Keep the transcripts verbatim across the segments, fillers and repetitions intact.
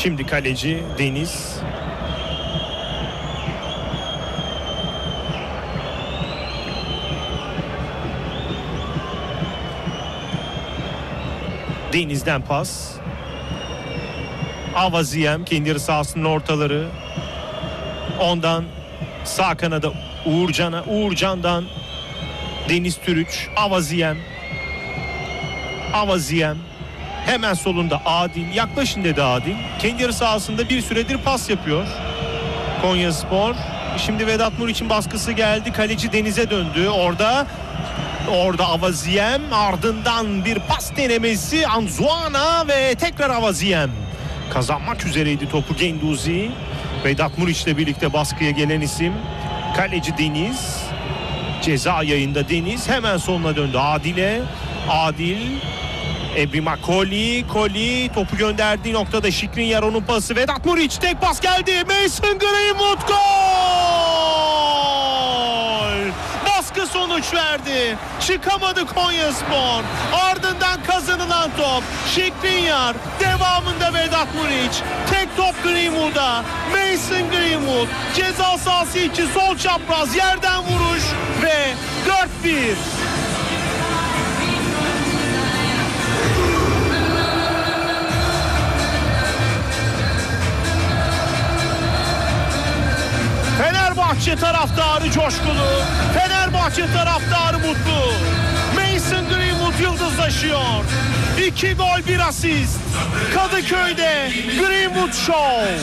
Şimdi kaleci Deniz. Deniz'den pas. Avaziyem kendi yarı sahasının ortaları. Ondan sağ kanada Uğurcan'a, Uğurcan'dan Deniz Türüç, Avaziyem. Avaziyem. Hemen solunda Adil. Yaklaşın dedi Adil. Kendi yarı sahasında bir süredir pas yapıyor Konyaspor. Şimdi Vedat Muriç'in baskısı geldi. Kaleci Deniz'e döndü. Orada Orada Avaziyem, ardından bir pas denemesi Anzuana ve tekrar Avaziyem. Kazanmak üzereydi topu Genduzi. Vedat Muriç'le birlikte baskıya gelen isim kaleci Deniz. Ceza yayında Deniz hemen sonuna döndü Adil'e. Adil, Ebrima Koli, Koli topu gönderdiği noktada Şikrinyar onun pası. Vedat Muriç tek pas geldi. Mason Greenwood gol! Baskı sonuç verdi. Çıkamadı Konyaspor. Ardından kazanılan top Şikrinyar. Devamında Vedat Muriç. Tek top Greenwood'a. Mason Greenwood ceza sahası içi sol çapraz yerden vuruş ve dört bir. Fenerbahçe taraftarı coşkulu. Fenerbahçe taraftarı mutlu. Mason Greenwood yıldızlaşıyor. İki gol bir asist. Kadıköy'de Greenwood Show.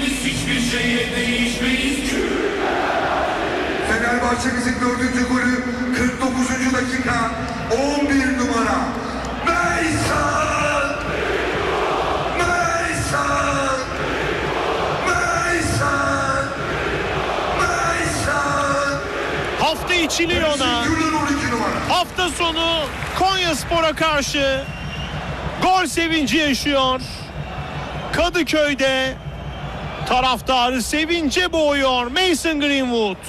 Fenerbahçe'mizin dördüncü golü kırk dokuzuncu dakika on bir numara. Mason! Mason! Mason! Mason! Hafta içi Lyon'a, hafta sonu Konyaspor'a karşı gol sevinci yaşıyor. Kadıköy'de taraftarı sevince boğuyor Mason Greenwood.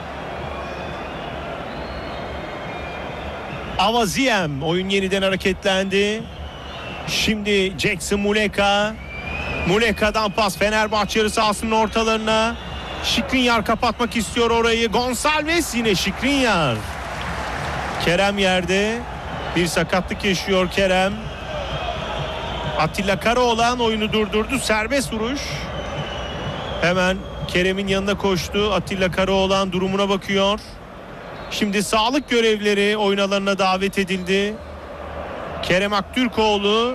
Avaziyem oyun yeniden hareketlendi. Şimdi Jackson Muleka. Muleka'dan pas Fenerbahçe yarı sahasının ortalarına. Şikrinyar kapatmak istiyor orayı. Gonçalves yine Şikrinyar. Kerem yerde. Bir sakatlık yaşıyor Kerem. Atilla Karaoğlan oyunu durdurdu. Serbest vuruş. Hemen Kerem'in yanına koştu. Atilla Karaoğlan durumuna bakıyor. Şimdi sağlık görevlileri oyun alanına davet edildi. Kerem Aktürkoğlu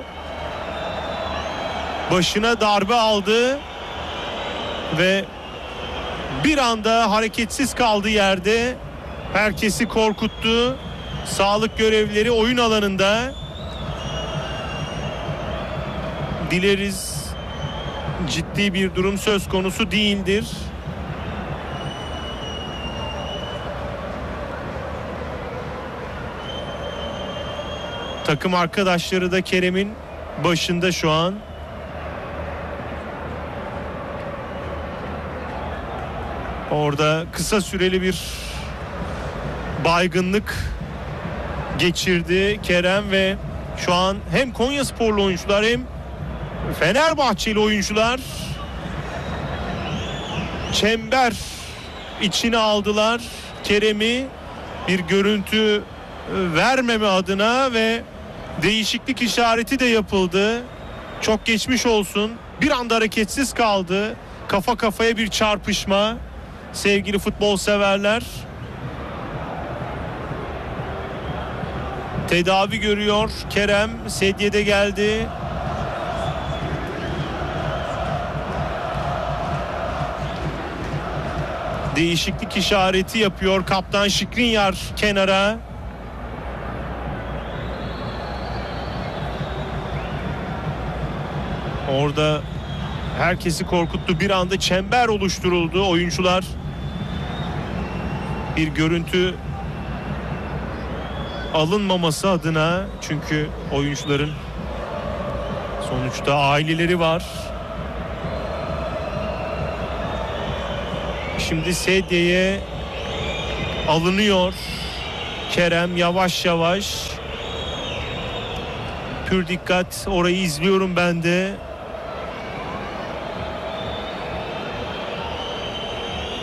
başına darbe aldı ve bir anda hareketsiz kaldı yerde. Herkesi korkuttu. Sağlık görevlileri oyun alanında. Dileriz ciddi bir durum söz konusu değildir. Takım arkadaşları da Kerem'in başında şu an. Orada kısa süreli bir baygınlık geçirdi Kerem ve şu an hem Konyasporlu oyuncular hem Fenerbahçeli oyuncular çember içine aldılar Kerem'i, bir görüntü vermeme adına ve değişiklik işareti de yapıldı. Çok geçmiş olsun. Bir anda hareketsiz kaldı. Kafa kafaya bir çarpışma. Sevgili futbol severler. Tedavi görüyor Kerem. Sedyede geldi. Değişiklik işareti yapıyor kaptan Şikrinyar kenara. Orada herkesi korkuttu. Bir anda çember oluşturuldu. Oyuncular bir görüntü alınmaması adına, çünkü oyuncuların sonuçta aileleri var. Şimdi sedyeye alınıyor Kerem yavaş yavaş. Pür dikkat orayı izliyorum ben de.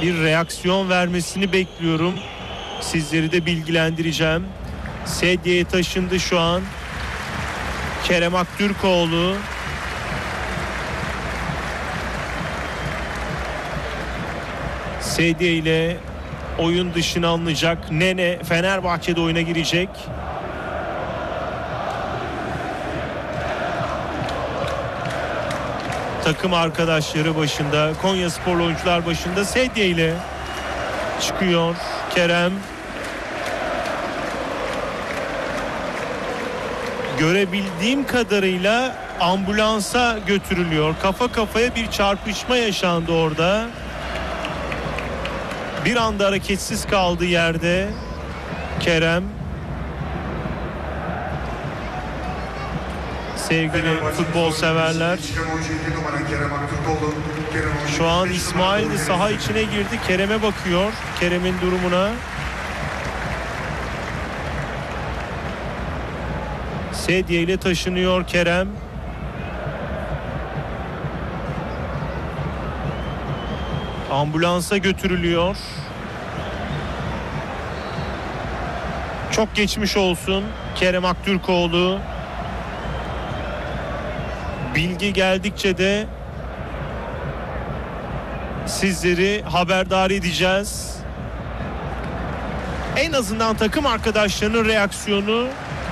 bir reaksiyon vermesini bekliyorum. Sizleri de bilgilendireceğim. Sedyeye taşındı şu an Kerem Aktürkoğlu. Sedye ile oyun dışına alınacak. Nene Fenerbahçe'de oyuna girecek. Takım arkadaşları başında, Konyasporlu oyuncular başında Sedye ile çıkıyor Kerem. Görebildiğim kadarıyla ambulansa götürülüyor. Kafa kafaya bir çarpışma yaşandı orada. Bir anda hareketsiz kaldı yerde Kerem. Sevgili futbol severler, şu an İsmail de saha içine girdi. Kerem'e bakıyor. Kerem'in durumuna. Sedye ile taşınıyor Kerem. Ambulansa götürülüyor. Çok geçmiş olsun Kerem Aktürkoğlu. Bilgi geldikçe de sizleri haberdar edeceğiz. En azından takım arkadaşlarının reaksiyonu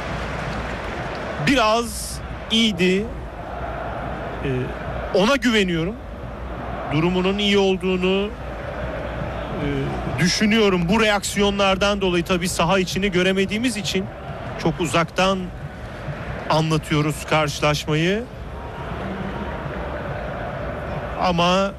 biraz iyiydi. Ee, ona güveniyorum. Durumunun iyi olduğunu e, düşünüyorum. Bu reaksiyonlardan dolayı tabii saha içini göremediğimiz için çok uzaktan anlatıyoruz karşılaşmayı. Ama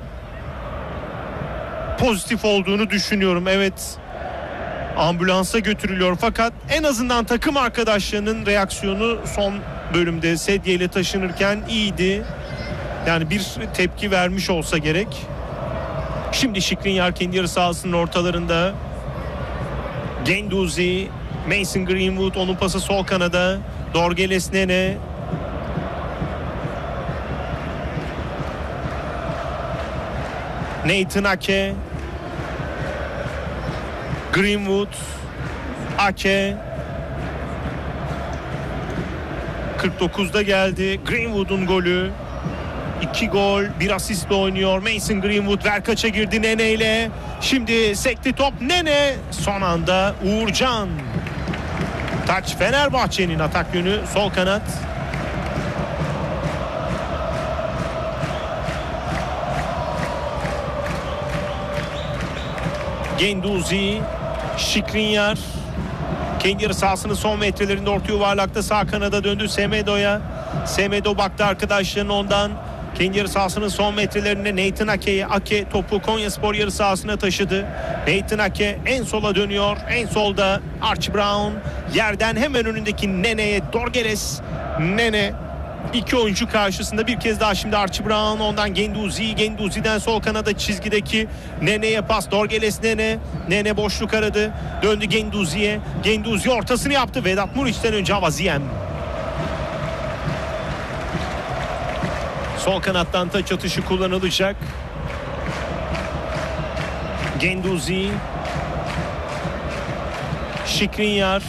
pozitif olduğunu düşünüyorum. Evet, ambulansa götürülüyor fakat en azından takım arkadaşlarının reaksiyonu son bölümde sedye ile taşınırken iyiydi. Yani bir tepki vermiş olsa gerek. Şimdi Skriniar kendi yarı sahasının ortalarında. Guendouzi, Mason Greenwood, onun pası sol kanada. Dorgeles Nene. Nathan Ake. Greenwood. Ake. kırk dokuzda geldi Greenwood'un golü. İki gol, bir asistle oynuyor Mason Greenwood. Verkaç'a girdi Nene ile. Şimdi sekti top Nene. Son anda Uğurcan. Taç Fenerbahçe'nin atak yönü sol kanat. Guendouzi, Skriniar. Kendi yarı sahasının son metrelerinde orta yuvarlakta sağ kanada döndü Semedo'ya. Semedo baktı arkadaşlarının ondan. Kendi yarı sahasının son metrelerinde Nathan Ake'ye. Ake topu Konyaspor yarı sahasına taşıdı. Nathan Ake en sola dönüyor. En solda Archie Brown. Yerden hemen önündeki Nene'ye Dorgeles. Nene iki oyuncu karşısında bir kez daha şimdi Archie Brown, ondan Guendouzi. Guendouzi'den sol kanada çizgideki Nene'ye pas. Dorgeles Nene. Nene boşluk aradı. Döndü Guendouzi'ye. Guendouzi ortasını yaptı. Vedat Muriç'ten önce Avaziem. Sol kanattan taç atışı kullanılacak. Guendouzi. Skriniar.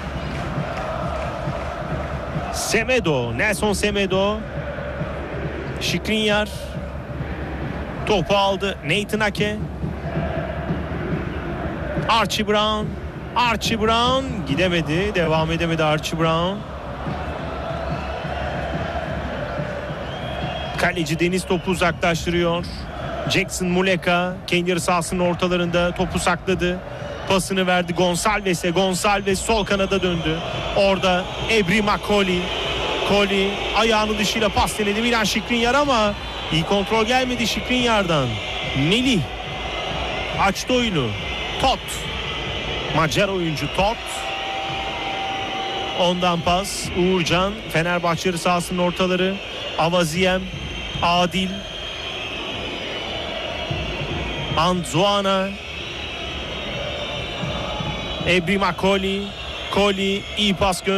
Semedo. Nelson Semedo. Skriniar. Topu aldı. Nathan Ake. Archie Brown. Archie Brown gidemedi. Devam edemedi Archie Brown. Kaleci Deniz topu uzaklaştırıyor. Jackson Muleka kendi yarı sahasının ortalarında topu sakladı. Pasını verdi Gonçalves'e. Gonçalves sol kanada döndü. Orada Ebri Makoli. Koli ayağını dışıyla pas denedi Milan Skriniar ama iyi kontrol gelmedi Skriniar'dan. Melih açtı oyunu. Tot. Macar oyuncu Tot. Ondan pas Uğurcan. Fenerbahçe yarı sahasının ortaları. Avaziem. Adil. Anzuana. Ebri Makoli. Koli iyi pas gönderdi.